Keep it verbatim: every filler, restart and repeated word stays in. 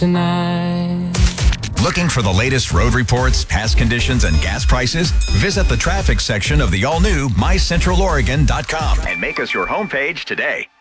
tonight. Looking for the latest road reports, past conditions, and gas prices? Visit the traffic section of the all-new my central oregon dot com and make us your homepage today.